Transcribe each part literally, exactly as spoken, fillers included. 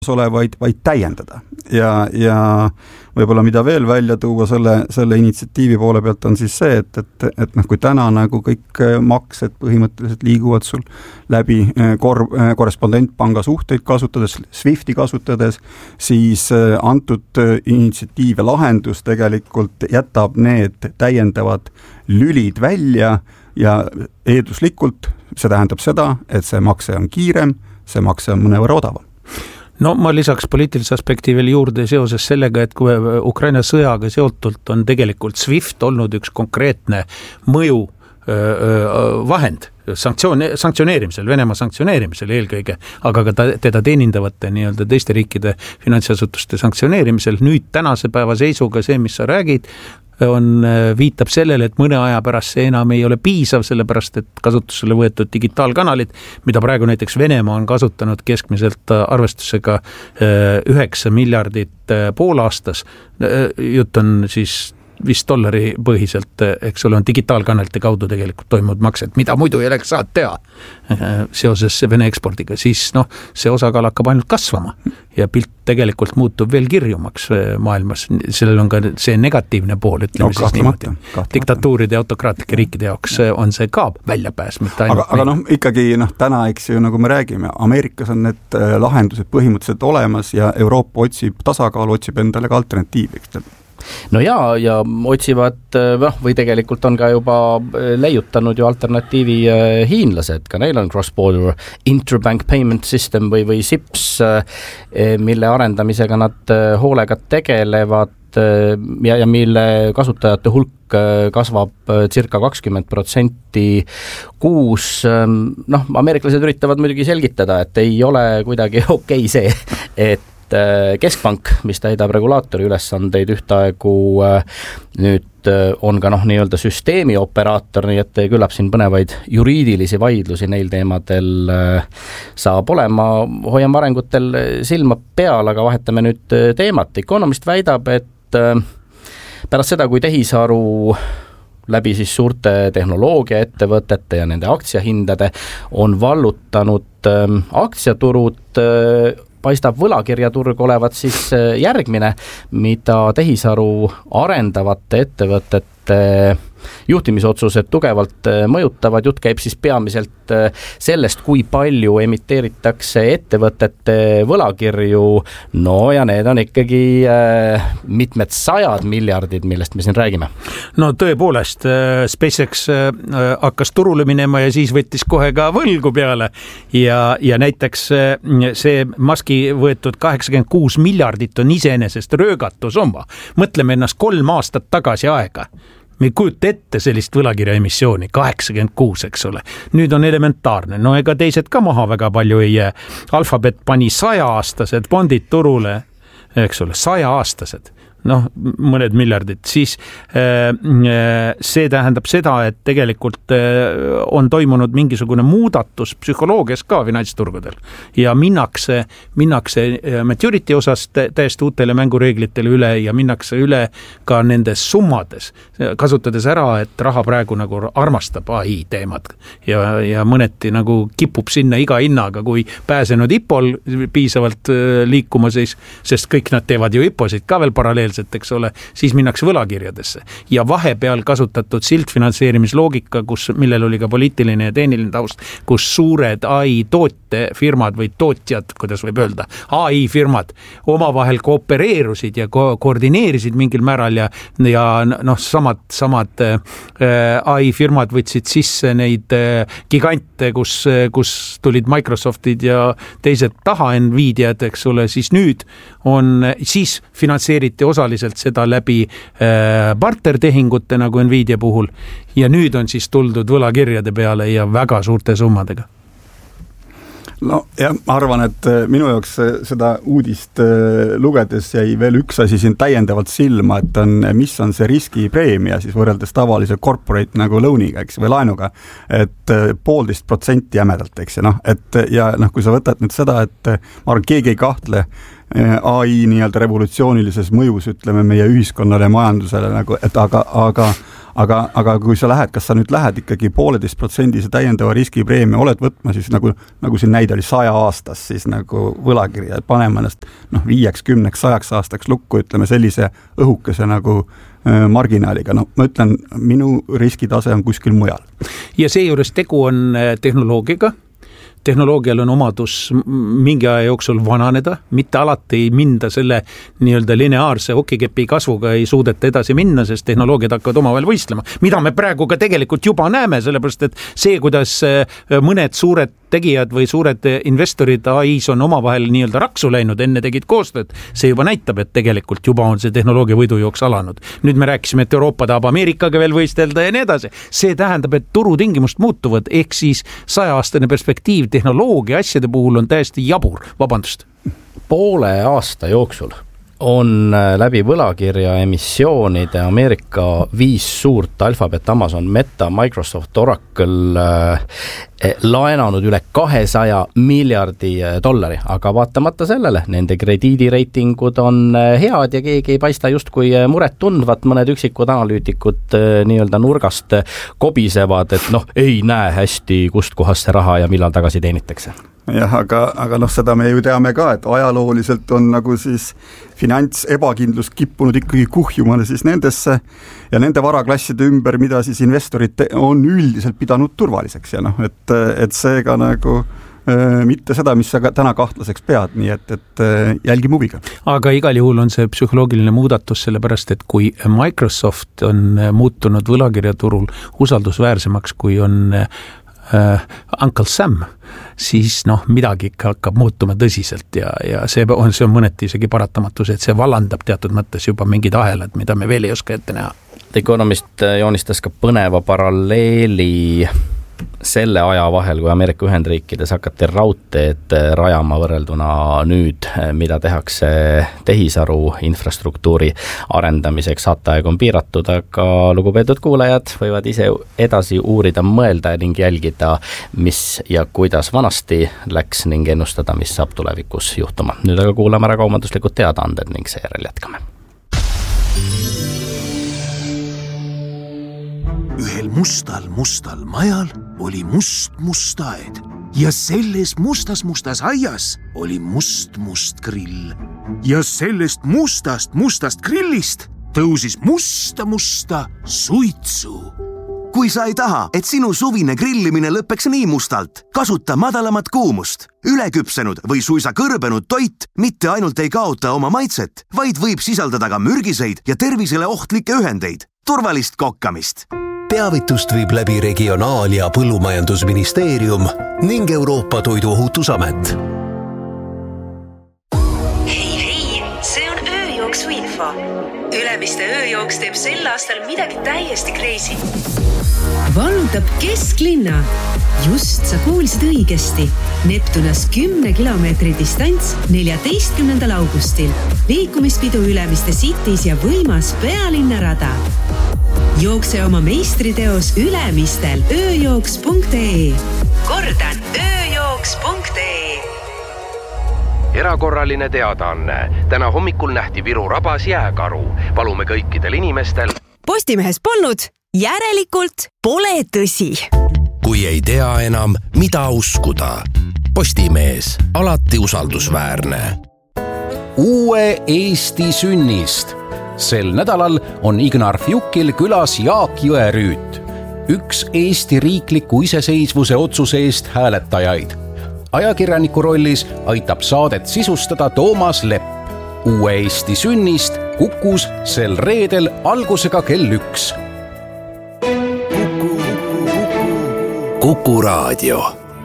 olevaid, vaid täiendada. Ja, ja võib-olla mida veel välja tuua selle, selle initsiatiivi poole pealt on siis see, et, et, et noh, kui täna nagu kõik maksed põhimõtteliselt liiguvad sul läbi kor, korrespondentpanga suhteid kasutades, Swifti kasutades, siis antud initsiatiiv ja lahendus tegelikult jätab need täiendavad lülid välja ja eelduslikult see tähendab seda, et see makse on kiirem, see makse on mõnevõrra odavam. No ma lisaks poliitilise aspekti veel juurde seoses sellega, et kui Ukraina sõjaga seotult on tegelikult Swift olnud üks konkreetne mõju öö, vahend sanktsioon, sanktsioneerimisel, Venemaa sanktsioneerimisel eelkõige, aga ka ta, teda teenindavate nii-öelda teiste riikide finantsasutuste sanktsioneerimisel. Nüüd tänase päeva seisuga see, mis sa räägid, on, viitab sellele, et mõne aja pärast see enam ei ole piisav, sellepärast et kasutusele võetud digitaalkanalid, mida praegu näiteks Venemaa on kasutanud keskmiselt arvestusega üheksa miljardit poolaastas, jutt on siis viis dollari põhiselt, eks ole, on digitaalkanalite kaudu tegelikult toimunud maksed, mida muidu ei oleks saad teha seoses Vene ekspordiga, siis noh, see osakaal hakkab ainult kasvama ja pilt tegelikult muutub veel kirjumaks maailmas. Sellel on ka see negatiivne pool, ütleme no, siis niimoodi. Diktatuuride ja autokraatlike riikide jaoks on see ka väljapääs, mitte ainult. Aga, aga noh, ikkagi noh, täna, eks ju, nagu me räägime, Ameerikas on need lahendused põhimõtteliselt olemas ja Euroopa otsib tasakaalu, otsib endale ka alternatiiviks. No ja, ja otsivad, või tegelikult on ka juba leiutanud ju alternatiivi hiinlased, ka neil on cross-border interbank payment system või, või S I P S, mille arendamisega nad hoolega tegelevad ja, ja mille kasutajate hulk kasvab circa kakskümmend protsenti kuus. Noh, ameeriklased üritavad muidugi selgitada, et ei ole kuidagi okei see, et keskpank, mis täidab regulaatori ülesandeid ühtaegu nüüd on ka noh, nii-öelda süsteemi operaator, nii et küllap siin põnevaid juriidilisi vaidlusi neil teemadel saab olema. Hoiame arengutel silma peal, aga vahetame nüüd teemat. Economist väidab, et pärast seda, kui tehisaru läbi siis suurte tehnoloogiaettevõtete ja nende aktsiahindade on vallutanud aktsiaturud, paistab võlakirjaturg olevat siis järgmine, mida tehisaru arendavate ettevõtete juhtimisotsused tugevalt mõjutavad. Jutt käib siis peamiselt sellest, kui palju emiteeritakse ettevõtete võlakirju, no ja need on ikkagi mitmed sajad miljardid, millest me siin räägime. No tõepoolest, SpaceX hakkas turule minema ja siis võttis kohe ka võlgu peale ja, ja näiteks see Muski võetud kaheksakümmend kuus miljardit on iseenesest röögatu summa. Mõtleme ennast kolm aastat tagasi aega. Me ei kujuta ette sellist võlakirja emissiooni, kaheksakümmend kuus, eks ole. Nüüd on elementaarne, no ega teised ka maha väga palju ei jää. Alphabet pani saja-aastased bondid turule, eks ole, saja-aastased. noh, mõned miljardid, siis see tähendab seda, et tegelikult on toimunud mingisugune muudatus psühholoogias ka finantsturgudel ja minnakse, minnakse maturity osas täiesti uutele mängureeglitele üle ja minnakse üle ka nendes summades, kasutades ära, et raha praegu nagu armastab A I teemad ja, ja mõneti nagu kipub sinna iga hinnaga, kui pääsenud I P O-l piisavalt liikuma, siis, sest kõik nad teevad ju I P O-sid ka veel paralleelselt, eks ole, siis minnakse võlakirjadesse. Ja vahepeal kasutatud sildfinantseerimisloogika, kus, millel oli ka poliitiline ja tehniline taust, kus suured A I tootefirmad või tootjad, kuidas võib öelda, A I firmad omavahel koopereerusid ja ko- koordineerisid mingil määral ja, ja noh, samad, samad A I firmad võtsid sisse neid gigante, kus, kus tulid Microsoftid ja teised taha Nvidiad, eks ole, siis nüüd on, siis finantseeriti osaliselt seda läbi äh, bartertehingute nagu Nvidia puhul ja nüüd on siis tuldud võlakirjade peale ja väga suurte summadega. No jah, ma arvan, et minu jaoks seda uudist lugedes jäi veel üks asi siin täiendavalt silma, et on, mis on see riskipreemia siis võrreldes tavalise corporate nagu loaniga, eks, või laenuga, et poolteist protsenti jämedalt, eks, ja noh, et ja noh, kui sa võtad nüüd seda, et ma arvan, keegi ei kahtle A I nii-öelda revolutsioonilises mõjus, ütleme, meie ühiskonnale ja majandusele nagu, et aga, aga aga, aga kui sa lähed, kas sa nüüd lähed ikkagi pooleteist protsendise täiendava riskipreemia oled võtma, siis nagu, nagu siin näide oli saja aastas, siis nagu võlakirja, panema ennast noh, viieks, kümneks, sajaks aastaks lukku, ütleme sellise õhukese nagu äh, marginaaliga. No ma ütlen, minu riskitase on kuskil mujal. Ja seejuures tegu on tehnoloogiaga. Tehnoloogial on omadus mingi aja jooksul vananeda, mitte alati ei minda selle nii-öelda lineaarse hokikepi kasvuga ei suudeta edasi minna, sest tehnoloogiad hakkavad omavahel võistlema. Mida me praegu ka tegelikult juba näeme, sellepärast et see, kuidas mõned suured tegijad või suured investorid A I-s on omavahel nii-öelda raksu läinud, enne tegid koostööd, see juba näitab, et tegelikult juba on see tehnoloogia võidujooks alanud. Nüüd me rääkisime, et Euroopa tahab Ameerikaga veel võistelda ja nii edasi. See tähendab, et turutingimust muutuvad, ehk siis saja-aastane perspektiiv tehnoloogia asjade puhul on täiesti jabur, vabandust. Poole aasta jooksul on läbi võlakirja emissioonide Ameerika viis suurt Alphabet, Amazon, Meta, Microsoft, Oracle eh, laenanud üle kahesaja miljardi dollari, aga vaatamata sellele, nende krediidireitingud on head ja keegi ei paista just kui muret tundvat, mõned üksikud analüütikud eh, nii-öelda nurgast kobisevad, et noh, ei näe hästi, kust kohast see raha ja millal tagasi teenitakse. Jah, aga, aga noh, seda me ju teame ka, et ajalooliselt on nagu siis finants ebakindlus kippunud ikkagi kuhjumale siis nendesse ja nende varaklasside ümber, mida siis investorid on üldiselt pidanud turvaliseks ja noh, et, et seega nagu äh, mitte seda, mis sa täna kahtlaseks pead, nii et, et äh, jälgi muviga. Aga igal juhul on see psühholoogiline muudatus, sellepärast et kui Microsoft on muutunud võlakirjaturul usaldusväärsemaks, kui on Uh, Uncle Sam, siis noh, midagi ikka hakkab muutuma tõsiselt ja, ja see on, see on mõneti isegi paratamatus, et see vallandab teatud mõttes juba mingid ahelad, mida me veel ei oska ette näha. Economist joonistas ka põneva paralleeli selle aja vahel, kui Ameerika Ühendriikides hakati raudteed rajama võrrelduna nüüd, mida tehakse tehisaru infrastruktuuri arendamiseks. Saateaeg on piiratud, aga lugupeetud kuulajad võivad ise edasi uurida, mõelda ning jälgida, mis ja kuidas vanasti läks ning ennustada, mis saab tulevikus juhtuma. Nüüd aga kuulame ära kaubanduslikud teadaanded ning seejärel jätkame. Ühel mustal mustal majal oli must must aed ja selles mustas mustas aias oli must must grill. Ja sellest mustast mustast grillist tõusis musta musta suitsu. Kui sa ei taha, et sinu suvine grillimine lõppeks nii mustalt, kasuta madalamat kuumust. Üleküpsenud või suisa kõrbenud toit mitte ainult ei kaota oma maitset, vaid võib sisaldada ka mürgiseid ja tervisele ohtlikke ühendeid. Turvalist kokkamist! Teavitust viib läbi Regionaal- ja Põllumajandusministeerium ning Euroopa Toiduohutusamet. Hei, hei, see on ööjooksu info. Ülemiste ööjooks teeb sel aastal midagi täiesti crazy. Vallutab kesklinna. Just sa kuulsid õigesti. Neptunas kümne kilomeetri distants neljateistkümnendal augustil. Liikumispidu Ülemiste Cities ja võimas pealinna rada. Jookse oma meistriteos Ülemistel ööjooks punkt ee. Kordan, ööjooks punkt ee. Erakorraline teadaanne. Täna hommikul nähti Viru rabas jääkaru. Palume kõikidel inimestel. Postimehes polnud, järelikult pole tõsi. Kui ei tea enam, mida uskuda. Postimees, alati usaldusväärne. Uue Eesti sünnist. Sel nädalal on Ignar Fjukil külas Jaak Jõerüüt, üks Eesti riikliku iseseisvuse otsuse eest hääletajaid. Ajakirjaniku rollis aitab saadet sisustada Toomas Lepp. Uue Eesti sünnist Kukus sel reedel algusega kell üks. Kuku, Kuku, Kuku raadio.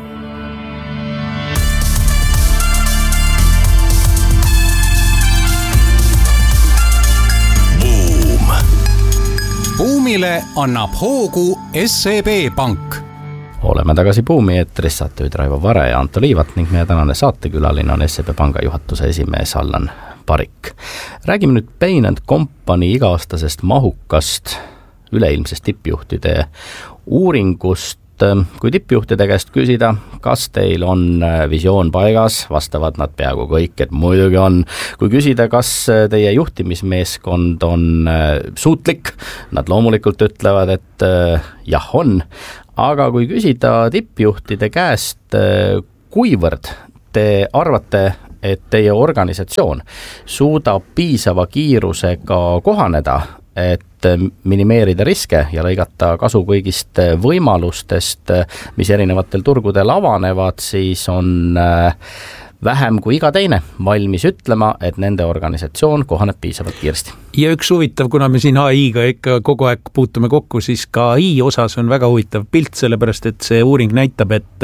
Buumile annab hoogu S E B Pank. Oleme tagasi Buumi eetris, saatejuhid Raivo Vare ja Anto Liivat ning meie tänane saatekülaline on S E B Panga juhatuse esimees Allan Parik. Räägime nüüd Bain and Company iga-aastasest mahukast üleilmsest tippjuhtide uuringust kui tippjuhtide käest küsida, kas teil on visioon paigas, vastavad nad peaaegu kõik, et muidugi on. Kui küsida, kas teie juhtimismeeskond on suutlik, nad loomulikult ütlevad, et jah on. Aga kui küsida tippjuhtide käest, kuivõrd te arvate, et teie organisatsioon suudab piisava kiirusega kohaneda, et minimeerida riske ja lõigata kasu kõigist võimalustest, mis erinevatel turgudel avanevad, siis on vähem kui iga teine valmis ütlema, et nende organisatsioon kohaneb piisavalt kiiresti. Ja üks huvitav, kuna me siin A I-ga ikka kogu aeg puutume kokku, siis ka A I osas on väga huvitav pilt, sellepärast et see uuring näitab, et,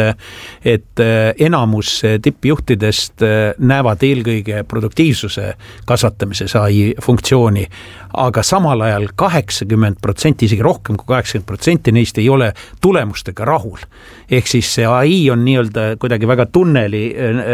et enamus tippjuhtidest näevad eelkõige produktiivsuse kasvatamises A I funktsiooni, aga samal ajal kaheksakümmend protsenti, isegi rohkem kui kaheksakümmend protsenti neist ei ole tulemustega rahul. Ehk siis see A I on nii-öelda kuidagi väga tunneli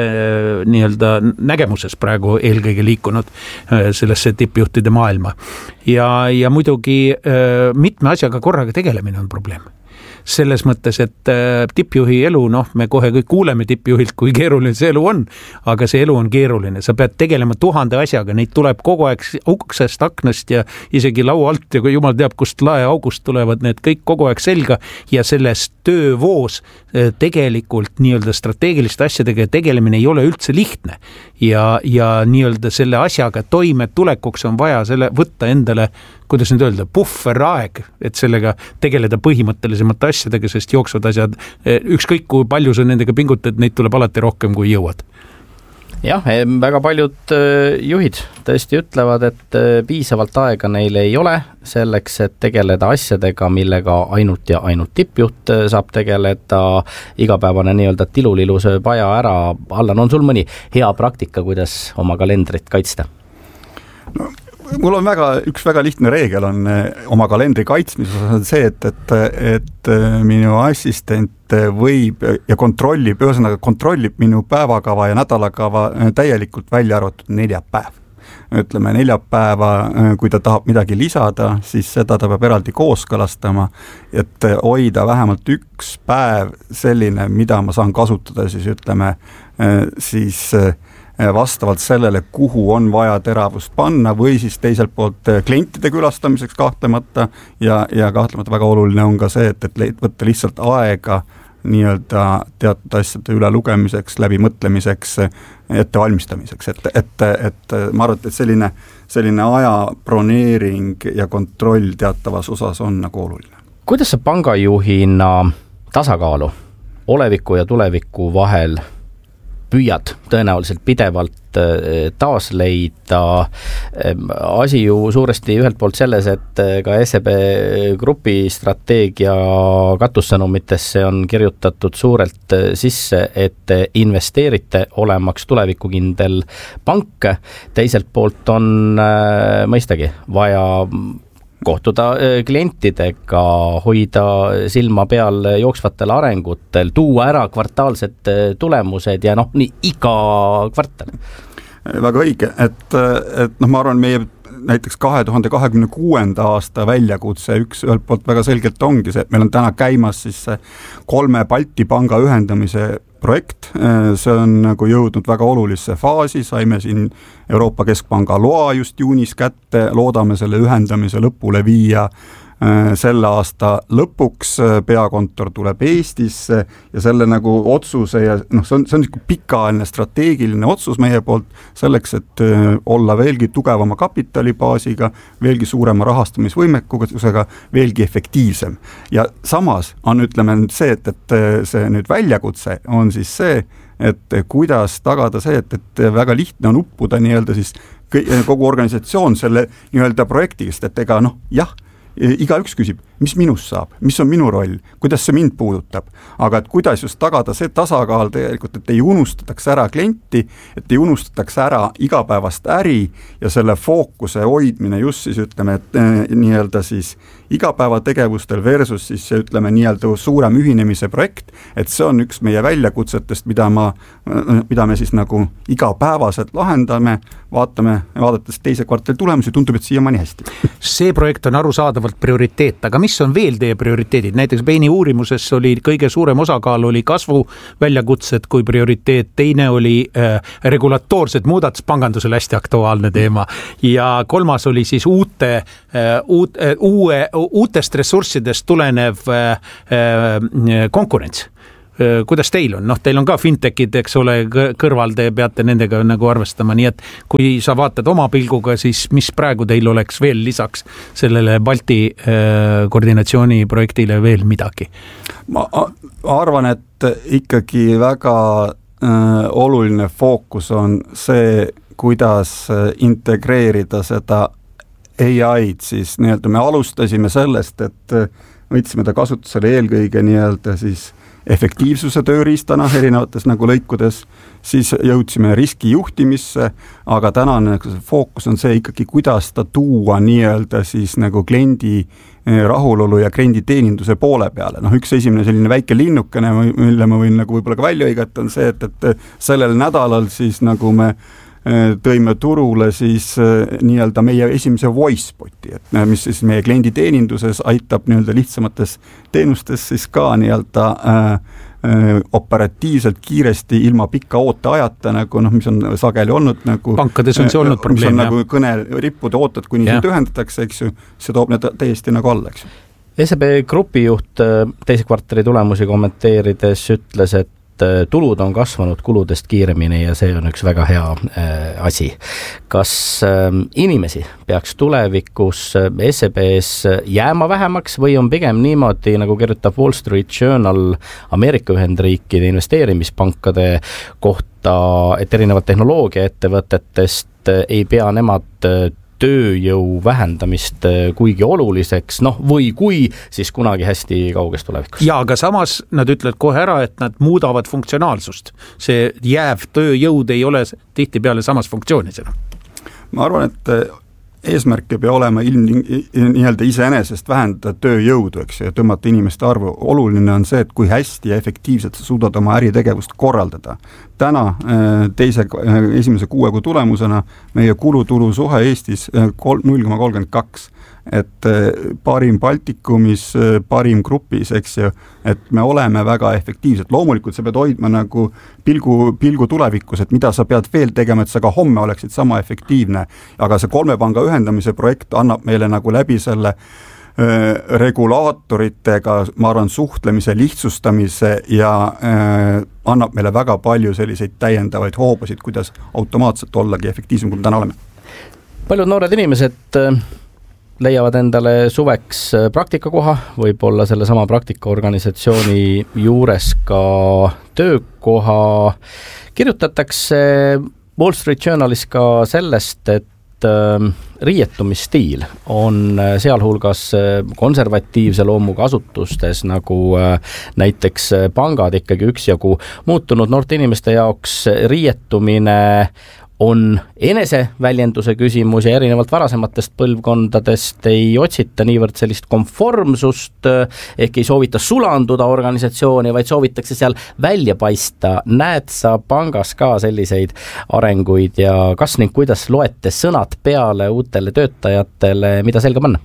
nii-öelda nägemuses praegu eelkõige liikunud sellesse tippjuhtide maailma. Ja, ja muidugi mitme asjaga korraga tegelemine on probleem. Selles mõttes, et tippjuhi elu, noh, me kohe kõik kuuleme tippjuhilt, kui keeruline see elu on, aga see elu on keeruline. Sa pead tegelema tuhande asjaga, neid tuleb kogu aeg uksest, aknast ja isegi laua alt ja kui jumal teab, kust lae august tulevad need kõik kogu aeg selga ja selles töövoos tegelikult nii-öelda strateegiliste asjadega tegelemine ei ole üldse lihtne. Ja, ja nii-öelda selle asjaga toime tulekuks on vaja selle võtta endale, kuidas nüüd öelda, pufferaeg, et sellega tegeleda põhimõttelisemate asjadega, sest jooksvad asjad, ükskõik kui palju sa nendega pingutad, neid tuleb alati rohkem kui jõuad. Jah, väga paljud juhid tõesti ütlevad, et piisavalt aega neil ei ole selleks, et tegeleda asjadega, millega ainult ja ainult tippjuht saab tegeleda. Igapäevane nii-öelda tilulilu sööb aja ära. Allan, on sul mõni hea praktika, kuidas oma kalendrit kaitsta? No, mul on väga, üks väga lihtne reegel on oma kalendri kaitsmises on see, et, et, et minu assistent võib ja kontrollib, ühesõnaga kontrollib minu päevakava ja nädalakava täielikult välja arvatud neljapäev. Ütleme neljapäeva, kui ta tahab midagi lisada, siis seda ta peab eraldi kooskõlastama, et hoida vähemalt üks päev selline, mida ma saan kasutada, siis ütleme siis vastavalt sellele, kuhu on vaja teravust panna või siis teiselt poolt klientide külastamiseks kahtlemata ja, ja kahtlemata väga oluline on ka see, et, et võtta lihtsalt aega nii-öelda teatud asjade üle lugemiseks, läbi mõtlemiseks, ettevalmistamiseks, et, et, et ma arvan, et selline, selline aja broneering ja kontroll teatavas osas on nagu oluline. Kuidas sa pangajuhina tasakaalu oleviku ja tuleviku vahel püüad tõenäoliselt pidevalt taas leida? Asi ju suuresti ühelt poolt selles, et ka S E B grupi strateegia katussõnumitesse on kirjutatud suurelt sisse, et investeerite olemaks tulevikukindel pank. Teiselt poolt on mõistagi vaja kohtuda klientidega, hoida silma peal jooksvatel arengutel, tuua ära kvartaalsed tulemused ja noh, nii iga kvartal. Väga õige, et, et noh, ma arvan, meie näiteks kahe tuhande kahekümne kuuenda aasta väljakutse üks ühelt poolt väga selgelt ongi see, et meil on täna käimas siis kolme Balti panga ühendamise projekt, see on nagu jõudnud väga olulisse faasi, saime siin Euroopa Keskpanga loa just juunis kätte, loodame selle ühendamise lõpule viia selle aasta lõpuks, peakontor tuleb Eestisse ja selle nagu otsuse ja noh, see on, see on pikaajaline strateegiline otsus meie poolt selleks, et olla veelgi tugevama kapitalibaasiga, veelgi suurema rahastamisvõimekusega, veelgi efektiivsem. Ja samas on, ütleme nüüd see, et, et see nüüd väljakutse on siis see, et kuidas tagada see, et, et väga lihtne on uppuda nii-öelda siis kogu organisatsioon selle nii-öelda projektist, et ega noh, jah, iga üks küsib, mis minust saab, mis on minu roll, kuidas see mind puudutab, aga et kuidas just tagada see tasakaal tegelikult, et ei unustataks ära klienti, et ei unustataks ära igapäevast äri ja selle fookuse hoidmine just siis ütleme, et nii-öelda siis igapäevategevustel versus siis ütleme nii-öelda suurem ühinemise projekt, et see on üks meie väljakutsetest, mida, ma, mida me siis nagu igapäevaselt lahendame, vaatame, vaadates teise kvartali tulemusi, tundub, et siiamaani hästi. See projekt on arusaadavalt valdavalt prioriteet, aga mis on veel teie prioriteedid? Näiteks Baini uurimuses oli kõige suurem osakaal oli kasvu väljakutsed kui prioriteet, teine oli äh, regulatoorsed muudatus, pangandusel hästi aktuaalne teema ja kolmas oli siis uute, äh, uut, äh, uue, uutest ressurssidest tulenev äh, äh, konkurents. Kuidas teil on? Noh, teil on ka fintechid, eks ole, kõrval te peate nendega nagu arvestama, nii et kui sa vaatad oma pilguga, siis mis praegu teil oleks veel lisaks sellele Balti äh, koordinatsiooniprojektile veel midagi? Ma arvan, et ikkagi väga äh, oluline fookus on see, kuidas integreerida seda A I-d, siis nii-öelda me alustasime sellest, et võtsime ta kasutusele eelkõige nii-öelda siis efektiivsuse tööriistana erinevates nagu lõikudes, siis jõudsime riskijuhtimisse, aga tänane fookus on see ikkagi, kuidas ta tuua nii-öelda siis nagu kliendi rahulolu ja kliendi teeninduse poole peale. Noh, üks esimene selline väike linnukene, mille ma võin nagu võib-olla ka välja õigata, on see, et, et sellel nädalal siis nagu me tõime turule siis nii-öelda meie esimese voiceboti, et mis siis meie kliendi teeninduses aitab nii-öelda lihtsamates teenustes siis ka nii-öelda äh, äh, operatiivselt kiiresti ilma pikka ooteajata, nagu noh, mis on sageli olnud nagu pankades on see olnud probleem, mis on jah. Nagu kõne rippude ootad, kuni see ühendatakse, eks ju, see toob need täiesti nagu alla, eks ju. S E B Grupi juht teise kvartali tulemusi kommenteerides ütles, et tulud on kasvanud kuludest kiiremini ja see on üks väga hea äh, asi. Kas äh, inimesi peaks tulevikus S E B-s jääma vähemaks või on pigem niimoodi, nagu kirjutab Wall Street Journal Ameerika Ühendriikide investeerimispankade kohta, et erinevad tehnoloogiaettevõtetest ei pea nemad tööjõu vähendamist kuigi oluliseks, noh, või kui, siis kunagi hästi kauges tulevikus. Ja, aga samas nad ütlevad kohe ära, et nad muudavad funktsionaalsust. See jääv tööjõud ei ole tihtipeale samas funktsioonis. Ma arvan, et eesmärk ei pea olema ilm, nii-öelda iseenesest vähendada tööjõudu, eks, ja tõmmata inimeste arvu. Oluline on see, et kui hästi ja efektiivselt sa suudad oma äritegevust korraldada. Täna teise, esimese kuuekuu tulemusena meie kulutulu suhe Eestis null koma kolmkümmend kaks, et parim Baltikumis, parim grupis, eks ju, et me oleme väga efektiivsed. Loomulikult sa pead hoidma nagu pilgu, pilgu tulevikus, et mida sa pead veel tegema, et sa ka homme oleksid sama efektiivne, aga see kolme panga ühendamise projekt annab meile nagu läbi selle regulaatoritega, ma arvan, suhtlemise, lihtsustamise ja äh, annab meile väga palju selliseid täiendavaid hoobasid, kuidas automaatselt ollagi efektiivsem, kui me täna oleme. Paljud noored inimesed leiavad endale suveks praktikakoha, võib-olla selle sama praktikaorganisatsiooni juures ka töökoha. Kirjutatakse Wall Street Journalis ka sellest, et riietumisstiil on sealhulgas konservatiivse loomuga asutustes nagu näiteks pangad ikkagi üksjagu muutunud. Noorte inimeste jaoks riietumine on eneseväljenduse küsimus ja erinevalt varasematest põlvkondadest ei otsita niivõrd sellist konformsust, ehk ei soovita sulanduda organisatsiooni, vaid soovitakse seal välja paista. Näed sa pangas ka selliseid arenguid ja kas ning kuidas loete sõnad peale uutele töötajatele, mida selga panna?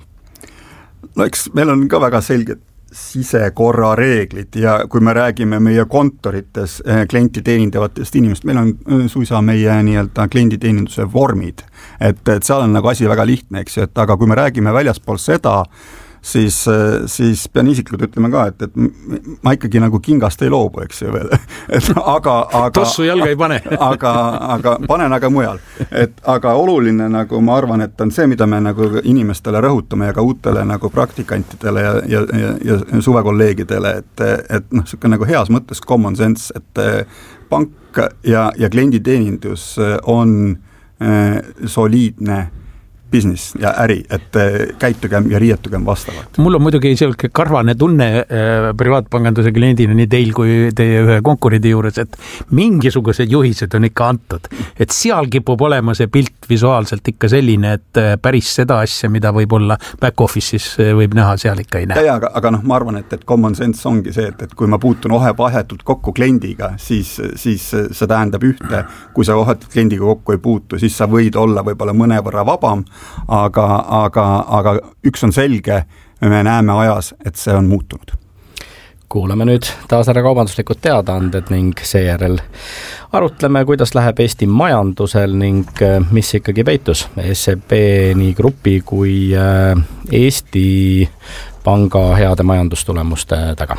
No eks meil on ka väga selged sisekorra reeglid ja kui me räägime meie kontorites klienti teenindavatest inimest, meil on suisa meie nii-öelda klienditeeninduse vormid, et, et seal on nagu asi väga lihtne, eks ju, et aga kui me räägime väljaspool seda, siis, siis pean isiklikult ütlema ka, et, et ma ikkagi nagu kingast ei loobu, eks ju veel. Et aga, aga, tossu jalga ei pane. aga, aga panen aga mujal. Et, aga oluline nagu ma arvan, et on see, mida me nagu inimestele rõhutame ja ka uutele nagu praktikantidele ja, ja, ja, ja suvekolleegidele, et, et noh, siuke nagu heas mõttes common sense, et pank ja, ja klienditeenindus on äh, soliidne business ja äri, et käitugem ja riietugem vastavalt. Mul on muidugi selline karvane tunne äh, privaatpanganduse kliendina nii teil kui teie ühe konkurendi juures, et mingisugused juhised on ikka antud. Et seal kipub olema see pilt visuaalselt ikka selline, et päris seda asja, mida võib-olla back office'is võib näha, seal ikka ei näe. Ja, aga, aga noh, ma arvan, et, et common sense ongi see, et, et kui ma puutun ohe vahetult kokku kliendiga, siis, siis see tähendab ühte. Kui sa vahetult kliendiga kokku ei puutu, siis sa võid olla võib-olla mõnevõrra vabam, aga, aga, aga üks on selge, me näeme ajas, et see on muutunud. Kuulame nüüd taas ära kaubanduslikud teadaanded ning seejärel arutleme, kuidas läheb Eesti majandusel ning mis ikkagi peitus S E B nii grupi kui Eesti Panga heade majandustulemuste taga.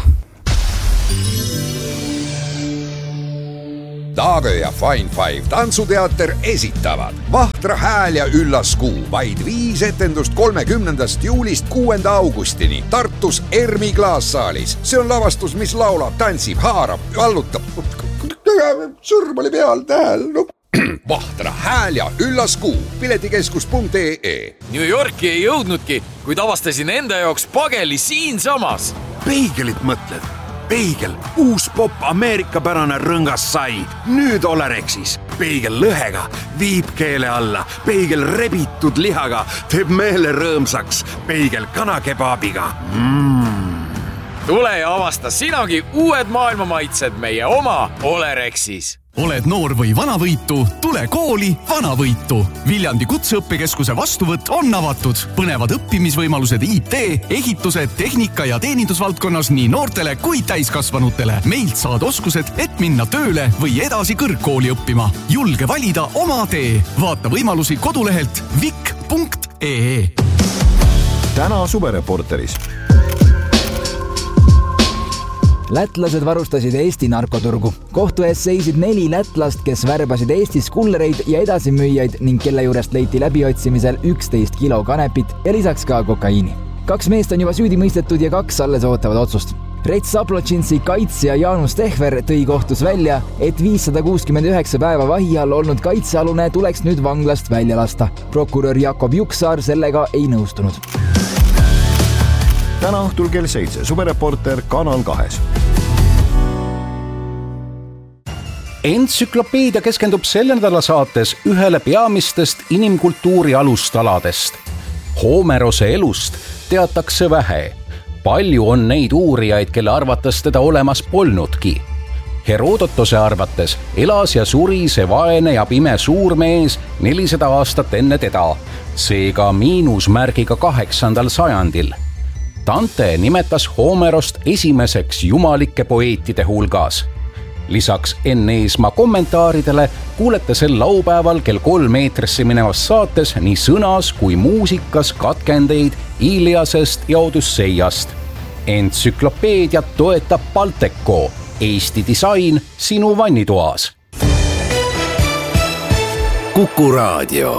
Taage ja Fine Five tantsuteater esitavad Vahtra hääl ja üllas kuu, vaid viis etendust kolmekümnendast juulist kuuenda augustini Tartus Ermi klaassaalis. See on lavastus, mis laulab, tantsib, haarab, vallutab. Sõrm oli peal tähel. No. Vahtra hääl ja üllas kuu, piletikeskus punkt ee. New Yorki ei jõudnudki, kuid avastasin enda jaoks pageli siin samas. Peigelit mõtled? Peigel, uus pop ameerikapärane rõngas sai, nüüd Olerexis. Peigel lõhega, viib keele alla, peigel rebitud lihaga, teeb meele rõõmsaks, peigel kanakebaabiga. Mm. Tule ja avasta sinagi uued maailmamaitsed meie oma Olerexis. Oled noor või vanavõitu, tule kooli vanavõitu. Viljandi kutseõppekeskuse vastuvõtt on avatud. Põnevad õppimisvõimalused I T, ehituse, tehnika ja teenindusvaldkonnas nii noortele kui täiskasvanutele. Meilt saad oskused, et minna tööle või edasi kõrgkooli õppima. Julge valida oma tee. Vaata võimalusi kodulehelt vik punkt ee. Täna suvereporteris. Lätlased varustasid Eesti narkoturgu. Kohtu ees seisid neli lätlast, kes värbasid Eestis kullereid ja edasimüüjaid ning kelle juurest leiti läbiotsimisel üksteist kilo kanepit ja lisaks ka kokaiini. Kaks meest on juba süüdi mõistetud ja kaks alles ootavad otsust. Rets Aplotšinsi kaitsja Jaanus Tehver tõi kohtus välja, et viissada kuuskümmend üheksa päeva vahi all olnud kaitsealune tuleks nüüd vanglast välja lasta. Prokurör Jakob Juksaar sellega ei nõustunud. Täna õhtul kell seitse, suvereporter Kanal kahes. Entsüklopeedia keskendub selle nädala saates ühele peamistest inimkultuuri alustaladest. Homerose elust teatakse vähe. Palju on neid uurijaid, kelle arvates teda olemas polnudki. Herodotose arvates elas ja suri see vaene ja pime suurmees nelisada aastat enne teda, seega miinusmärgiga kaheksandal sajandil. Dante nimetas Homerost esimeseks jumalike poeetide hulgas. Lisaks Enn Eesmaa kommentaaridele kuulete sel laupäeval kell kolm eetrisse minevas saates nii sõnas kui muusikas katkendeid Iliasest ja Odusseiast. Entsüklopeediat toetab Balteco, Eesti disain sinu vannitoas. Kuku Raadio.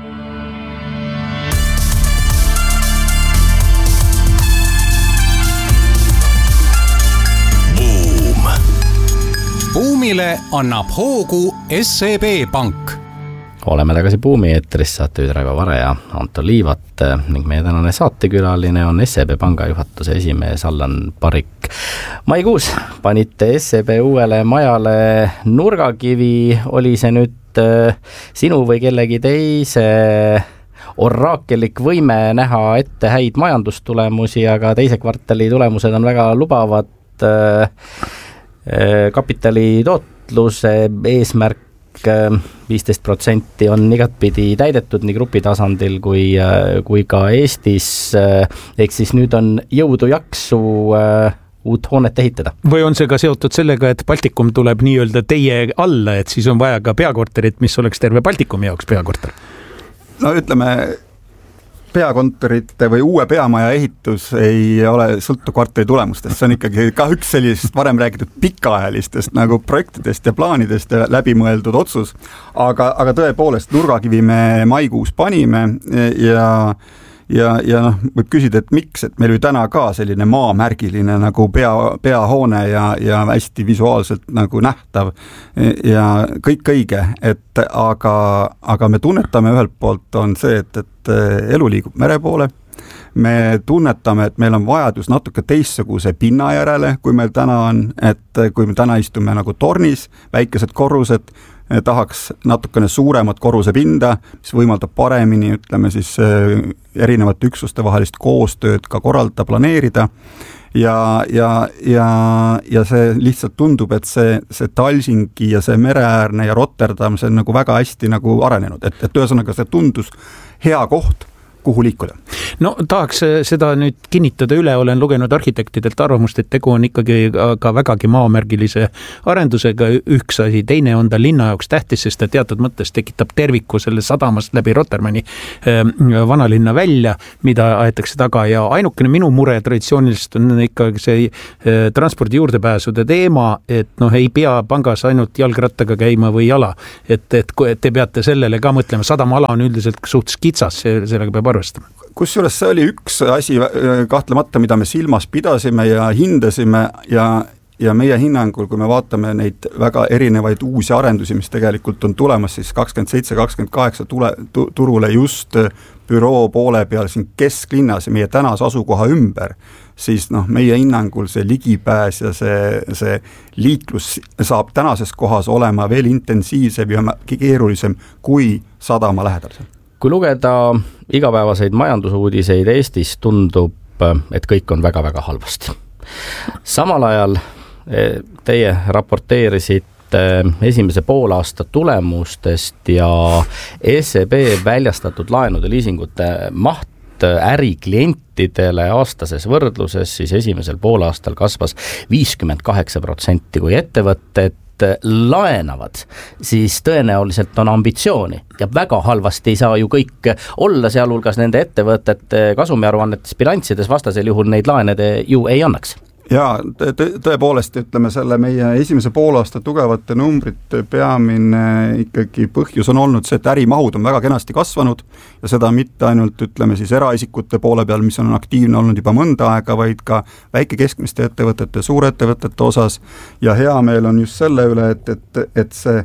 Buumile annab hoogu S E B Pank. Oleme tagasi Buumi eetris, saatejuht Raivo Vare ja Anto Liivat ning meie tänane saatekülaline on S E B Panga juhatuse esimees Allan Parik. Maikuus panite S E B uuele majale nurgakivi, oli see nüüd sinu või kellegi teise oraakelik võime näha ette häid majandustulemusi, aga teise kvartali tulemused on väga lubavad. Kapitali tootluse eesmärk viisteist protsenti on igatpidi täidetud nii grupi tasandil kui, kui ka Eestis, ehk siis nüüd on jõudu jaksu uut hoonet ehitada. Või on see ka seotud sellega, et Baltikum tuleb nii-öelda teie alla, et siis on vaja ka peakorterit, mis oleks terve Baltikumi jaoks peakorter? No ütleme, peakontorite või uue peamaja ehitus ei ole sõltu kvartali tulemustest, see on ikkagi ka üks sellist varem räägitud pikaajalistest nagu projektidest ja plaanidest ja läbimõeldud otsus, aga, aga tõepoolest nurgakivi me maikuus panime ja ja, ja noh, võib küsida, et miks, et meil oli täna ka selline maamärgiline nagu pea, peahoone ja, ja hästi visuaalselt nagu nähtav ja kõik õige, et aga, aga me tunnetame ühelt poolt on see, et, et elu liigub mere poole, me tunnetame, et meil on vajadus natuke teistsuguse pinna järele, kui meil täna on, et kui me täna istume nagu tornis, väikesed korrused, tahaks natukene suuremat korruse pinda, mis võimaldab paremini, ütleme siis, erinevate üksuste vahelist koostööd ka korraldada, planeerida ja, ja, ja, ja see lihtsalt tundub, et see, see Talsingi ja see mereäärne ja Rotterdam, see on nagu väga hästi nagu arenenud, et, et ühesõnaga see tundus hea koht, kuhu liikuda. No tahaks seda nüüd kinnitada üle, olen lugenud arhitektidelt arvamust, et tegu on ikkagi ka vägagi maamärgilise arendusega, üks asi, teine on ta linna jaoks tähtis, sest ta teatud mõttes tekitab terviku selle sadamast läbi Rotterdami vanalinna välja, mida aetakse taga ja ainukene minu mure traditsiooniliselt on ikkagi see transpordi juurdepääsude teema, et noh, ei pea pangas ainult jalgrattaga käima või jala, et, et te peate sellele ka mõtlema, sadamaala on üldiselt suht kitsas, sellega peab arvestama. Kusjuures see oli üks asi kahtlemata, mida me silmas pidasime ja hindasime ja, ja meie hinnangul, kui me vaatame neid väga erinevaid uusi arendusi, mis tegelikult on tulemas siis kakskümmend seitse kakskümmend kaheksa tule, tu, turule just büroo poole peal siin kesklinnas ja meie tänase asukoha ümber, siis noh, meie hinnangul see ligipääs ja see, see liiklus saab tänases kohas olema veel intensiivsem ja keerulisem kui sadama lähedal. Kui lugeda igapäevaseid majandusuudiseid Eestis, tundub, et kõik on väga-väga halvasti. Samal ajal teie raporteerisite esimese poolaasta tulemustest ja S E B väljastatud laenude liisingute maht äriklientidele aastases võrdluses, siis esimesel poolaastal kasvas viiskümmend kaheksa protsenti, kui ettevõtted laenavad, siis tõenäoliselt on ambitsiooni ja väga halvasti ei saa ju kõik olla, sealhulgas nende ettevõtete kasumiaruannetes bilanssides, vastasel juhul neid laenede ju ei annaks. Jaa, tõepoolest ütleme selle meie esimese poolaasta tugevate numbrite peamine ikkagi põhjus on olnud see, et ärimahud on väga kenasti kasvanud ja seda mitte ainult ütleme siis eraisikute poole peal, mis on aktiivne olnud juba mõnda aega, vaid ka väike-keskmiste ettevõtete, suurettevõtete osas ja hea meel on just selle üle, et, et, et see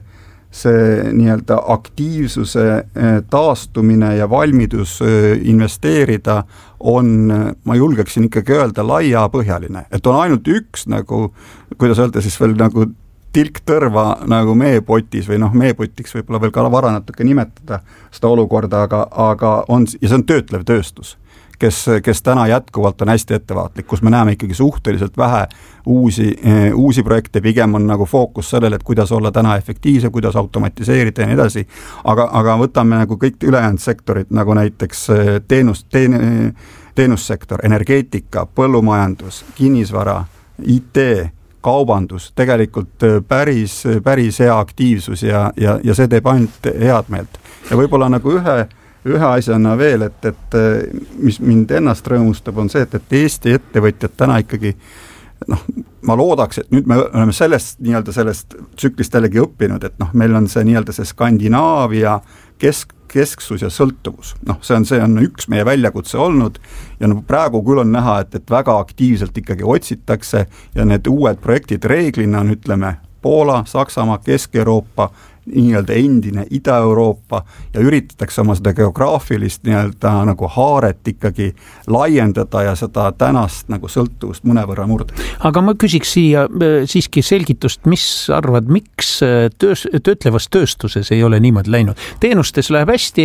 see nii-öelda aktiivsuse taastumine ja valmidus investeerida on, ma julgeksin ikkagi öelda, laiapõhjaline. Et on ainult üks nagu, kuidas öelda siis veel nagu tilk tõrva nagu meepotis või noh, meepotiks võib-olla veel ka vara natuke nimetada seda olukorda, aga, aga on, ja see on töötlev tööstus, kes, kes täna jätkuvalt on hästi ettevaatlik, kus me näeme ikkagi suhteliselt vähe uusi, uusi projekte, pigem on nagu fookus sellele, et kuidas olla täna efektiivse, kuidas automatiseerida ja nii edasi, aga, aga võtame nagu kõik ülejäänud sektorid, nagu näiteks teenus, teen, teenussektor, energeetika, põllumajandus, kinnisvara, I T, kaubandus, tegelikult päris, päris hea aktiivsus ja, ja, ja see teeb ainult head meelt. Ja võib-olla nagu ühe ühe asjana veel, et, et mis mind ennast rõõmustab, on see, et, et Eesti ettevõtjad täna ikkagi, noh, ma loodaks, et nüüd me oleme sellest, nii-öelda sellest tsüklist jällegi õppinud, et noh, meil on see nii-öelda see Skandinaavia kesk, kesksus ja sõltuvus. Noh, see on, see on üks meie väljakutse olnud ja no, praegu küll on näha, et, et väga aktiivselt ikkagi otsitakse ja need uued projektid reeglina on, ütleme, Poola, Saksamaa, Kesk-Euroopa, nii-öelda endine Ida-Euroopa ja üritatakse oma seda geograafilist nii-öelda nagu haaret ikkagi laiendada ja seda tänast nagu sõltuvust mõnevõrra murda. Aga ma küsiks siia siiski selgitust, mis arvad, miks töös, töötlevas tööstuses ei ole niimoodi läinud? Teenustes läheb hästi,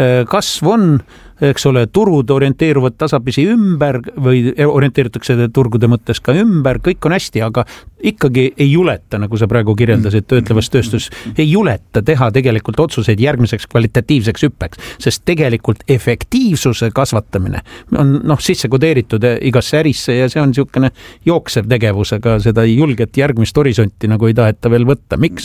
kasv on, eks ole, turud orienteeruvad tasapisi ümber või orienteeritakse turgude mõttes ka ümber, kõik on hästi, aga ikkagi ei juleta, nagu sa praegu kirjeldasid, töötlevas tööstus, ei juleta teha tegelikult otsuseid järgmiseks kvalitatiivseks hüppeks, sest tegelikult efektiivsuse kasvatamine on noh, sisse kodeeritud igasse ärisse ja see on niisugune jooksev tegevus, aga seda julget järgmist horisonti nagu ei taheta veel võtta. Miks?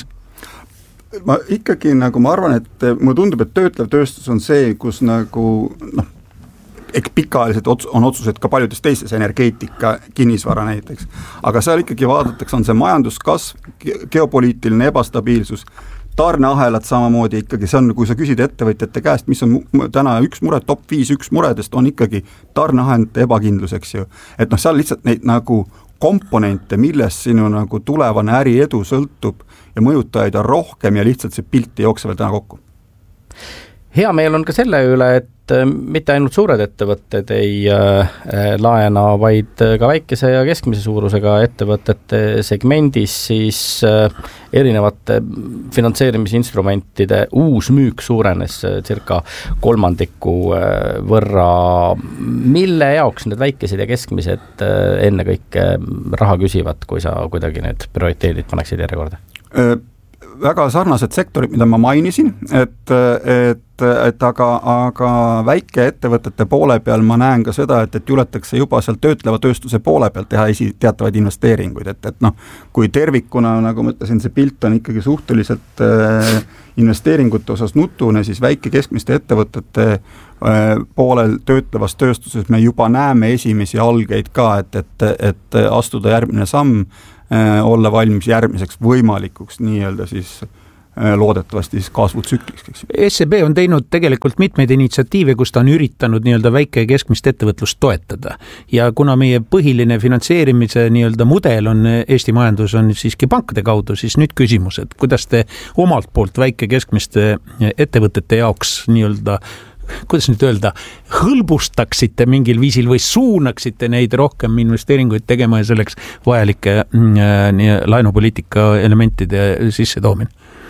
Ma ikkagi nagu ma arvan, et mulle tundub, et töötlev tööstus on see, kus nagu noh, eks pikaajaliselt on otsused ka paljudes teistes, energeetika, kinnisvara näiteks, aga seal ikkagi vaadatakse, on see majanduskasv, geopoliitiline ebastabiilsus, tarneahelad samamoodi ikkagi, see on, kui sa küsid ettevõtjate käest, mis on täna üks mure, top viis üks muredest on ikkagi tarneahelate ebakindluseks ju, et noh, seal lihtsalt neid nagu komponente, millest sinu nagu tulevane äri edu sõltub ja mõjutajaid on rohkem ja lihtsalt see pilt ei jookse veel täna kokku. hea meel on ka selle üle, et mitte ainult suured ettevõtted ei laena, vaid ka väikese ja keskmise suurusega ettevõtete segmendis siis erinevate finantseerimisinstrumentide uus müük suurenes circa kolmandiku võrra. Mille jaoks need väikesed ja keskmised ennekõike raha küsivad, kui sa kuidagi need prioriteedid paneksid järjekorda? Väga sarnased sektorid, mida ma mainisin, et, et, et aga, aga väike ettevõtete poole peal ma näen ka seda, et, et juletakse juba seal töötleva tööstuse poole peal teha esi teatavaid investeeringuid, et, et noh, kui tervikuna, nagu ma ütlesin, see pilt on ikkagi suhteliselt äh, investeeringute osas nutune, siis väike keskmiste ettevõtete äh, poolel töötlevas tööstuses me juba näeme esimesi algeid ka, et, et, et astuda järgmine samm, olla valmis järgmiseks võimalikuks nii-öelda siis loodetavasti siis kasvutsükliks. S E B on teinud tegelikult mitmeid initsiatiive, kus ta on üritanud nii-öelda väike ja keskmist ettevõtlust toetada. Ja kuna meie põhiline finantseerimise nii-öelda mudel on Eesti majandus on siiski pankade kaudu, siis nüüd küsimus, et kuidas te omalt poolt väike keskmiste ettevõtete jaoks nii-öelda kuidas nüüd öelda, hõlbustaksite mingil viisil või suunaksite neid rohkem investeeringuid tegema ja selleks vajalike äh, laenupoliitika elementide sisse toomine?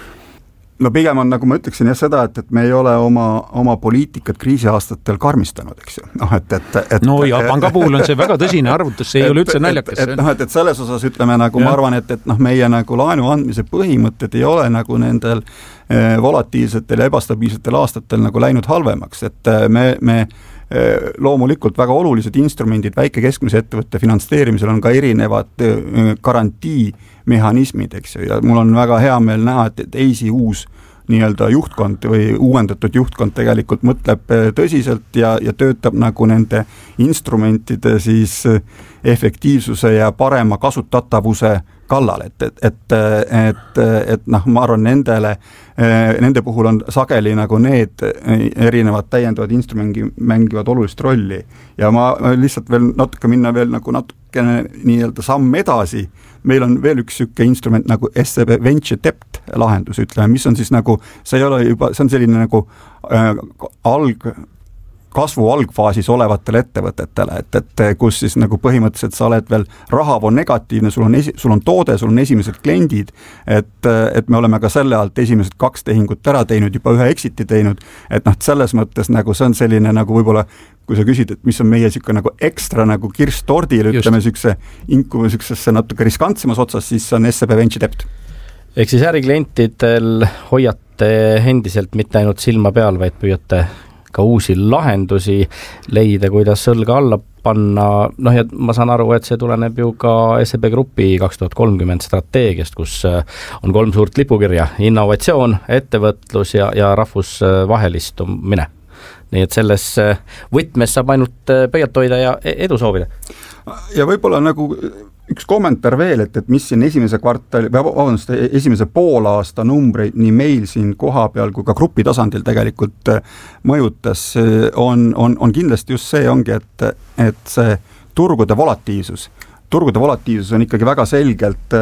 No pigem on, nagu ma ütleksin jah seda, et, et me ei ole oma, oma poliitikat kriisiaastatel karmistanud, eks ju. No, et, et, et, no ja panga puhul on see väga tõsine arvutus, see ei et, ole üldse naljakas. Et, et, no, et, et selles osas ütleme, nagu ja. Ma arvan, et, et noh, meie nagu laenu andmise põhimõtted ei ole nagu nendel eh, volatiilsetel ja ebastabiilsetel aastatel nagu läinud halvemaks, et me, me eh, loomulikult väga olulised instrumendid väike keskmise ettevõtte finantseerimisel on ka erinevad eh, garantii mehhanismid, eks ju, ja mul on väga hea meel näha, et, et eisi uus nii-öelda juhtkond või uuendatud juhtkond tegelikult mõtleb tõsiselt ja, ja töötab nagu nende instrumentide siis efektiivsuse ja parema kasutatavuse kallal, et, et, et, et, et noh, ma arvan nendele, nende puhul on sageli nagu need erinevad täiendavad instrumendi mängivad olulist rolli ja ma lihtsalt veel natuke minna veel nagu natukene nii-öelda samm edasi, meil on veel üks sükke instrument nagu S E B Venture Debt lahendus, ütleme, mis on siis nagu, see ei ole juba, see on selline nagu äh, alg, kasvu algfaasis olevatele ettevõtetele, et, et kus siis nagu põhimõtteliselt sa oled veel rahavo negatiivne, sul on, esi, sul on toode, sul on esimesed kliendid, et, et me oleme ka selle alt esimesed kaks tehingut ära teinud, juba ühe exiti teinud, et noh, selles mõttes nagu see on selline nagu võib-olla kui sa küsid, et mis on meie siuke nagu ekstra nagu kirst tordil, ütleme siukse inkume siuksesse natuke riskantsemas otsas, siis on S E B Venture Debt. Ehk siis äriklientidel hoiate endiselt mitte ainult silma peal, vaid püüate ka uusi lahendusi leida, kuidas õlga alla panna, noh ja ma saan aru, et see tuleneb ju ka S E B Grupi kaks tuhat kolmkümmend strateegiast, kus on kolm suurt lipukirja, innovatsioon, ettevõtlus ja, ja rahvusvahelistumine. Nii et selles võtmes saab ainult pöialt hoida ja edu soovida. Ja võib-olla nagu üks kommentaar veel, et, et mis siin esimese kvartali, vabandust, esimese poolaasta numbreid nii meil siin koha peal kui ka grupi tasandil tegelikult mõjutas, on, on, on kindlasti just see ongi, et, et see turgude volatiivsus, turgude volatiivsus on ikkagi väga selgelt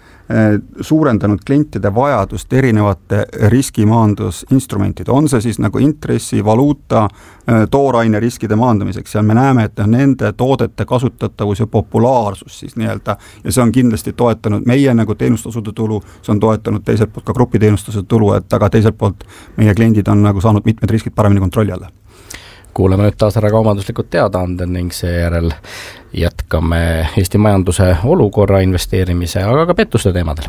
suurendanud klientide vajadust erinevate riskimaandusinstrumentide, on see siis nagu intressi, valuuta, tooraine riskide maandamiseks ja me näeme, et nende toodete kasutatavus ja populaarsus siis nii-öelda ja see on kindlasti toetanud meie nagu teenustasude tulu, see on toetanud teiselt poolt ka grupi teenustasude tulu, et aga teiselt poolt meie kliendid on nagu saanud mitmed riskid paremini kontrolli alla. Kuuleme nüüd taas ära kaubanduslikud teadaanded ning seejärel jätkame Eesti majanduse olukorra investeerimise, aga ka pettuste teemadel.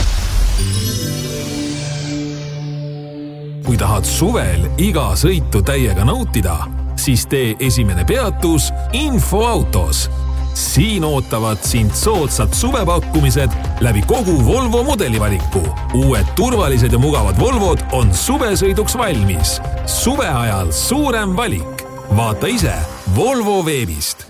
Kui tahad suvel iga sõitu täiega nautida, siis tee esimene peatus Infoautos. Siin ootavad sind soodsad suvepakkumised läbi kogu Volvo modelivaliku. Uued turvalised ja mugavad Volvod on suvesõiduks valmis. Suve ajal suurem valik. Vaata ise Volvo veebist.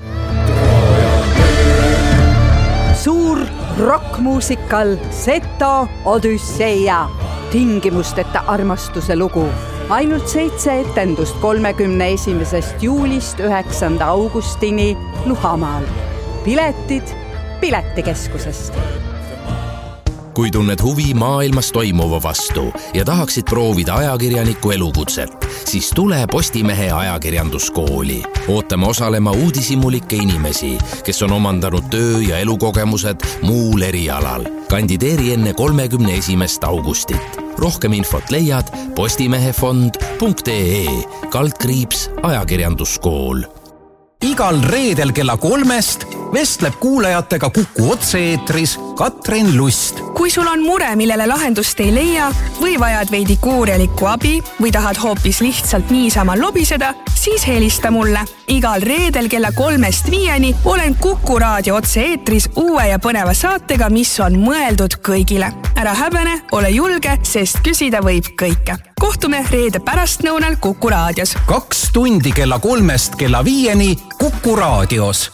Suur rockmuusikal Seto Odüsseia. Tingimusteta armastuse lugu. Ainult seitse etendust kolmekümne esimesest juulist üheksanda augustini Luhamaal. Piletid Piletikeskusest. kui tunned huvi maailmas toimuva vastu ja tahaksid proovida ajakirjaniku elukutset, siis tule Postimehe ajakirjanduskooli. Ootame osalema uudishimulikke inimesi, kes on omandanud töö- ja elukogemused muul erialal. Kandideeri enne kolmekümne esimest augustit. Rohkem infot leiad postimehefond punkt ee kaldkriips ajakirjanduskool. Igal reedel kella kolmest vestleb kuulajatega Kuku otse-eetris Katrin Lust. Kui sul on mure, millele lahendust ei leia või vajad veidi kuurjalikku abi või tahad hoopis lihtsalt niisama lobiseda, siis helista mulle. Igal reedel kella kolmest viieni olen Kuku raadio otse-eetris uue ja põneva saatega, mis on mõeldud kõigile. Ära häbene, ole julge, sest küsida võib kõike. Kohtume reede pärastnõunal Kuku raadios. Kaks tundi kella kolmest kella viieni Kuku raadios.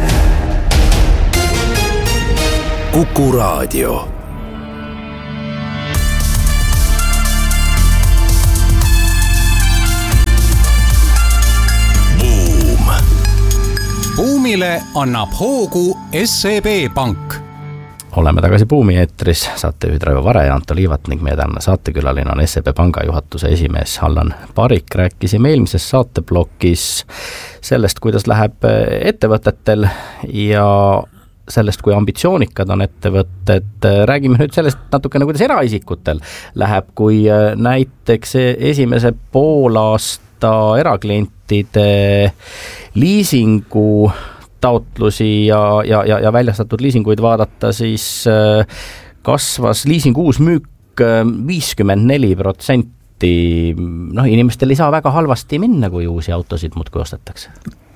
Kuku raadio. Buum. Buumile annab hoogu S E B Pank. Oleme tagasi Buumi eetris, saatejuhid Raivo Vare ja Anto Liivat ning meie tänane saatekülaline on S E B Panga juhatuse esimees Allan Parik. Rääkisime eelmises saateblokis sellest, kuidas läheb ettevõtetel ja sellest, kui ambitsioonikad on ettevõtted. Räägime nüüd sellest natukene, kuidas eraisikutel läheb, kui näiteks esimese poolaasta eraklientide liisingu taotlusi ja, ja, ja, ja väljastatud liisinguid vaadata, siis kasvas liisingu uus müük viiskümmend neli protsenti. Noh, inimestel ei saa väga halvasti minna, kui uusi autosid muudkui ostetakse.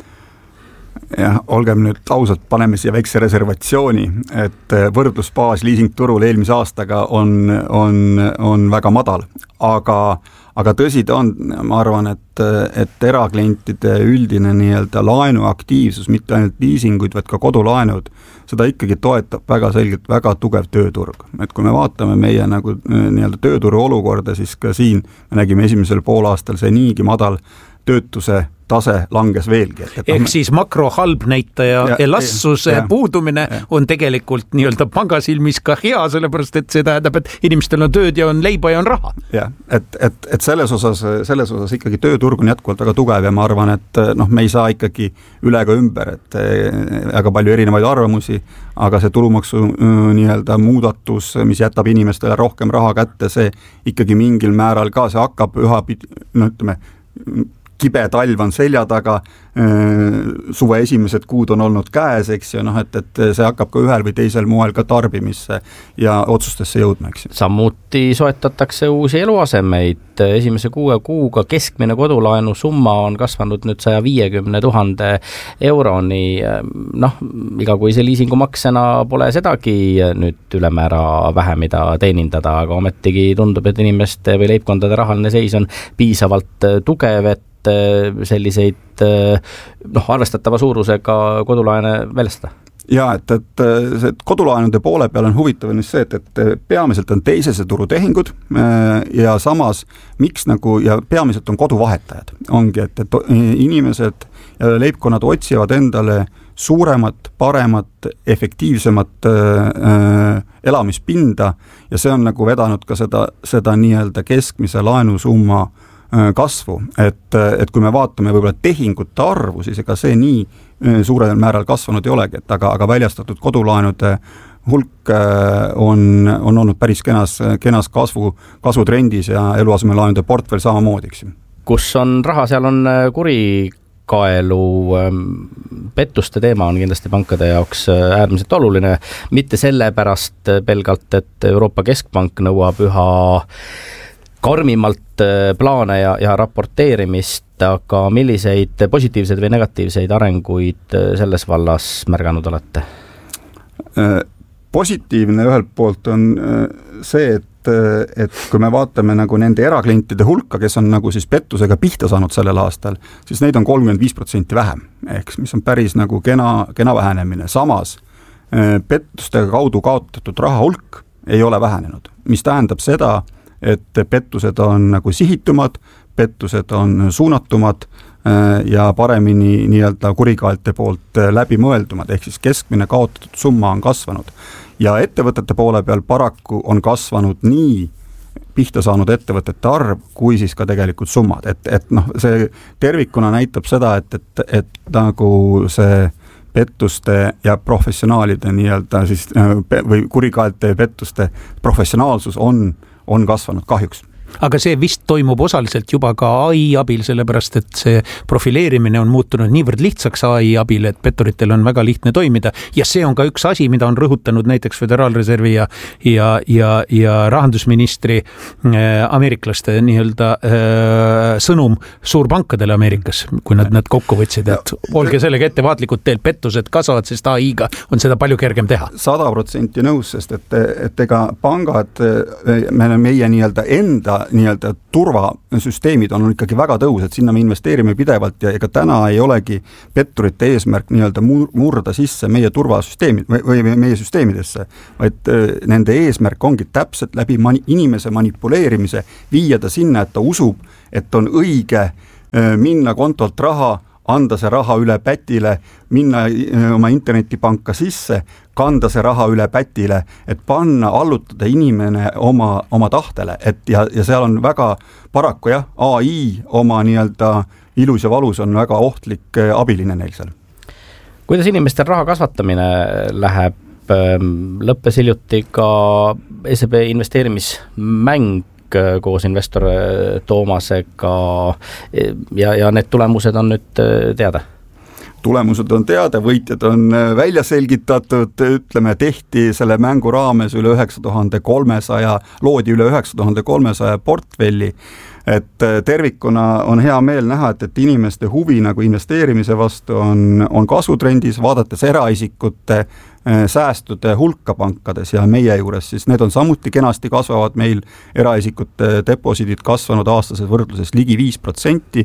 Ja, olgem nüüd ausalt, paneme siia väikse reservatsiooni, et võrdlusbaas liisingturul eelmise aastaga on, on, on väga madal, aga, aga tõsi ta on, ma arvan, et, et eraklientide üldine nii-öelda laenuaktiivsus, mitte ainult liisinguid, vaid ka kodulaenud, seda ikkagi toetab väga selgelt väga tugev tööturg. Et kui me vaatame meie nagu nii-öelda tööturu olukorda, siis ka siin me nägime esimesel poolaastal see niigi madal töötuse tase langes veelgi. Et, et ehk siis makro halb näitaja ja, elastsuse ja, puudumine ja. On tegelikult nii-öelda pangasilmis ka hea, sellepärast et see tähendab, et inimestel on tööd ja on leiba ja on raha. Ja, et, et, et selles osas, selles osas ikkagi tööturg on jätkuvalt väga tugev ja ma arvan, et noh, me ei saa ikkagi üle ka ümber, et väga palju erinevaid arvamusi, aga see tulumaksu nii-öelda muudatus, mis jätab inimestele rohkem raha kätte, see ikkagi mingil määral ka, see hakkab üha, no ütleme, kibe talv on selja taga, suve esimesed kuud on olnud käes, eks ju, noh, et, et see hakkab ka ühel või teisel moel ka tarbimisse ja otsustesse jõudma, eks ju. Samuti soetatakse uusi eluasemeid. Esimese kuue kuuga keskmine kodulaenu summa on kasvanud nüüd saja viiekümne tuhande euroni. Noh, iga kui see liisingumaksena pole sedagi nüüd ülemäära vähe, mida teenindada, aga ometigi tundub, et inimeste või leibkondade rahaline seis on piisavalt tugev, et selliseid noh, arvestatava suurusega kodulaene väljastada. Ja, et, et see kodulaenude poole peal on huvitav on see, et, et peamiselt on teisese turu tehingud ja samas miks nagu, ja peamiselt on koduvahetajad. Ongi, et, et inimesed ja leibkonnad otsivad endale suuremat, paremat, efektiivsemat äh, elamispinda ja see on nagu vedanud ka seda, seda nii-öelda keskmise laenusumma kasvu, et, et kui me vaatame võib-olla tehingute arvu, siis ega see nii suurel määral kasvanud ei olegi, et aga, aga väljastatud kodulaenude hulk on, on olnud päris kenas, kenas kasvu, kasvutrendis ja eluasemelaenude portfell samamoodi. Kus on raha, seal on kurikaelu. Pettuste teema on kindlasti pankade jaoks äärmiselt oluline, mitte sellepärast pelgalt, et Euroopa Keskpank nõuab üha karmimalt plaane ja, ja raporteerimist, aga milliseid positiivseid või negatiivseid arenguid selles vallas märganud olete? Positiivne ühelt poolt on see, et, et kui me vaatame nagu nende eraklientide hulka, kes on nagu siis pettusega pihta saanud sellel aastal, siis neid on kolmkümmend viis protsenti vähem, ehk mis on päris nagu kena, kena vähenemine. Samas pettustega kaudu kaotatud raha hulk ei ole vähenenud, mis tähendab seda, et pettused on nagu sihitumad, pettused on suunatumad, ja paremini nii-öelda kurikaelte poolt läbi mõeldumad, ehk siis keskmine kaotatud summa on kasvanud. Ja ettevõtete poole peal paraku on kasvanud nii pihta saanud ettevõtete arv, kui siis ka tegelikult summad. Et, et noh, see tervikuna näitab seda, et, et, et nagu see pettuste ja professionaalide nii-öelda siis, või kurikaelte pettuste professionaalsus on, on kasvanud kahjuks. Aga see vist toimub osaliselt juba ka A I abil, sellepärast et see profileerimine on muutunud niivõrd lihtsaks A I abil, et petturitel on väga lihtne toimida ja see on ka üks asi, mida on rõhutanud näiteks Föderaalreservi ja, ja, ja, ja rahandusministri äh, ameeriklaste nii-öelda äh, sõnum suurpankadele Ameerikas, kui nad nad kokku võtsid, et olge sellega ettevaatlikud, teil pettused kasvavad, sest A I-ga on seda palju kergem teha. sada protsenti nõus, sest et, et ega pangad, me, meie nii-öelda enda nii-öelda turvasüsteemid on ikkagi väga tõus, et sinna me investeerime pidevalt ja ega täna ei olegi petturite eesmärk nii-öelda murda sisse meie turvasüsteemid või meie süsteemidesse, vaid nende eesmärk ongi täpselt läbi mani- inimese manipuleerimise viia ta sinna, et ta usub, et on õige minna kontolt raha, anda see raha üle pätile, minna oma internetipanka sisse, kanda see raha üle pätile, et panna, allutada inimene oma, oma tahtele, et ja, ja seal on väga paraku jah, A I oma nii-öelda ilus ja valus on väga ohtlik abiline neil seal. Kuidas inimestel raha kasvatamine läheb? Lõppes hiljuti ka S E B investeerimismäng koos investor Toomasega ja, ja need tulemused on nüüd teada? Tulemused on teada, võitjad on välja selgitatud, ütleme, tehti selle mängu raames üle üheksa tuhande kolmesaja, loodi üle üheksa tuhande kolmesaja portfelli, et tervikuna on hea meel näha, et, et inimeste huvi nagu investeerimise vastu on, on kasvutrendis, vaadates eraisikute säästude hulka pankades ja meie juures, siis need on samuti kenasti kasvavad meil, eraisikute deposiidid kasvanud aastases võrdluses ligi viis protsenti,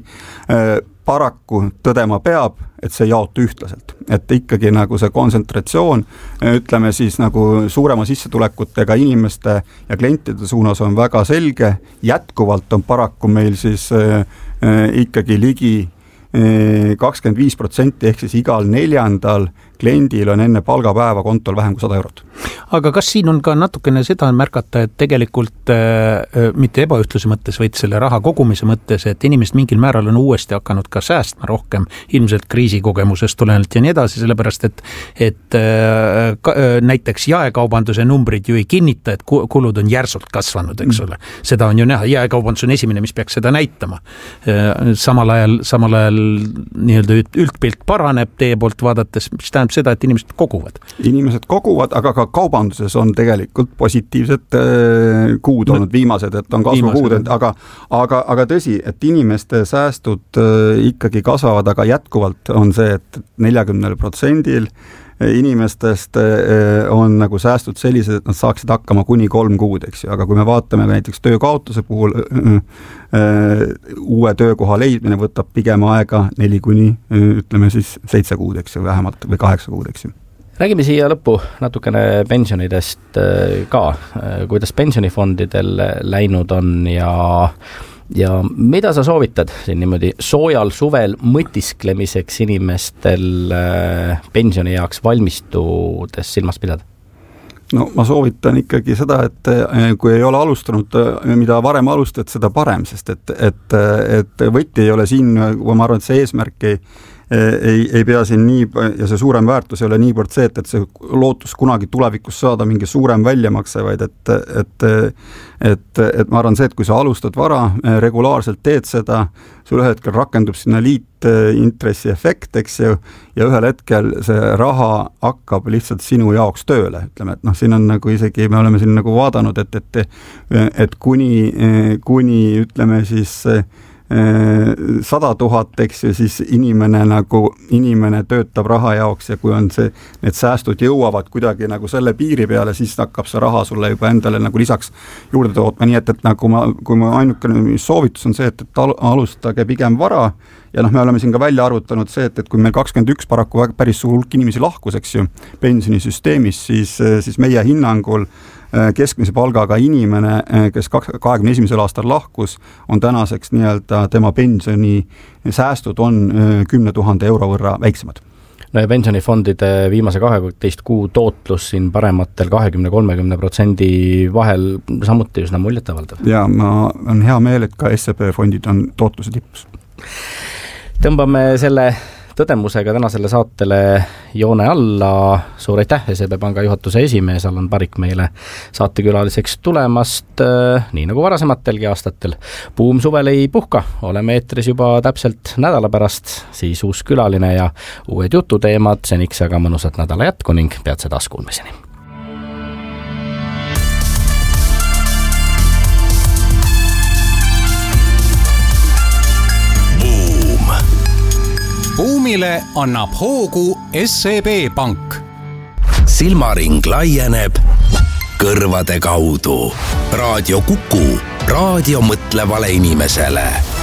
paraku tõdema peab, et see jaotu ühtlaselt, et ikkagi nagu see kontsentratsioon, ütleme siis nagu suurema sissetulekutega inimeste ja klientide suunas on väga selge, jätkuvalt on paraku meil siis äh, ikkagi ligi kakskümmend viis protsenti ehk siis igal neljandal kliendil on enne palgapäeva kontol vähem kui sada eurot. Aga kas siin on ka natukene seda märgata, et tegelikult äh, mitte ebaühtluse mõttes, vaid selle raha kogumise mõttes, et inimesed mingil määral on uuesti hakanud ka säästma rohkem, ilmselt kriisikogemusest tulenevalt ja nii edasi, sellepärast et, et äh, ka, äh, näiteks jaekaubanduse numbrid ju ei kinnita, et kulud on järsult kasvanud, eks ole. Seda on ju näha, jaekaubandus on esimene, mis peaks seda näitama. Äh, samal ajal, samal ajal nii-öelda üldpilt paraneb teie poolt vaadates, mis tähendab seda, et inimesed koguvad. Inimesed koguvad, aga ka kaubanduses on tegelikult positiivsed kuud olnud viimased, et on kasvukuud, aga, aga, aga tõsi, et inimeste säästud ikkagi kasvavad, aga jätkuvalt on see, et neljakümnel protsendil inimestest on nagu säästud sellised, et nad saaksid hakkama kuni kolm kuud, eks ju, aga kui me vaatame näiteks töökaotuse puhul, uue töökoha leidmine võtab pigem aega neli kuni, ütleme siis seitse kuud, eks ju, vähemalt või kaheksa kuud, eks ju. Räägime siia lõppu natukene pensionidest ka, kuidas pensionifondidel läinud on ja ja mida sa soovitad siin niimoodi soojal suvel mõtisklemiseks inimestel pensioni jaoks valmistudes silmas pidada? No ma soovitan ikkagi seda, et kui ei ole alustanud, mida varem alustad, seda parem, sest et, et, et võti ei ole siin, ma arvan, et see eesmärk ei Ei, ei pea siin nii, ja see suurem väärtus ei ole niivõrd see, et, et see lootus kunagi tulevikus saada mingi suurem väljamakse, vaid et, et, et, et ma arvan see, et kui sa alustad vara, regulaarselt teed seda, sul ühel hetkel rakendub sinna liitintressi efekt, eks ju, ja ühel hetkel see raha hakkab lihtsalt sinu jaoks tööle, ütleme, et noh, siin on nagu isegi, me oleme siin nagu vaadanud, et, et, et kuni, kuni ütleme siis sada tuhat, eks ju, siis inimene nagu, inimene töötab raha jaoks ja kui on see, need säästud jõuavad kuidagi nagu selle piiri peale, siis hakkab see raha sulle juba endale nagu lisaks juurde tootma, nii et, et nagu ma, kui ma ainukene soovitus on see, et, et alustage pigem vara ja noh, me oleme siin ka välja arvutanud see, et, et kui meil kakskümmend üks paraku päris suur hulk inimesi lahkus, eks ju, pensionisüsteemis, siis, siis meie hinnangul keskmise palgaga inimene, kes kahekümne esimesel aastal lahkus, on tänaseks nii-öelda tema pensioni säästud on kümne tuhande euro võrra väiksemad. No ja pensionifondide viimase kaheteist kuu tootlus siin parematel kahekümne kolmekümne protsendi vahel samuti üsna muljetavaldav. Ja ma on hea meel, et ka S E B fondid on tootluse tipus. Tõmbame selle tõdemusega tänasele saatele joone alla. Suur aitäh S E B Panga juhatuse esimees Allan Parik meile saatekülaliseks tulemast, nii nagu varasematelgi aastatel. Buum suvel ei puhka, oleme eetris juba täpselt nädala pärast, siis uus külaline ja uued jututeemad, seniks aga mõnusat nädala jätku ning peatse taas kuulmiseni. Buumile annab hoogu S E B Pank. Silmaring laieneb kõrvade kaudu. Raadio Kuku, raadio mõtlevale inimesele.